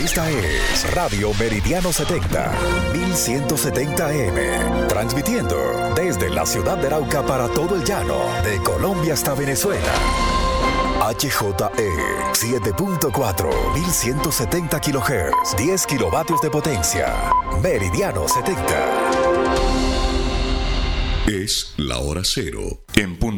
Esta es Radio Meridiano 70, 1170 AM, transmitiendo desde la ciudad de Arauca para todo el llano, de Colombia hasta Venezuela. HJE 7.4, 1170 kHz, 10 kilovatios de potencia. Meridiano 70. Es la hora cero, en punto.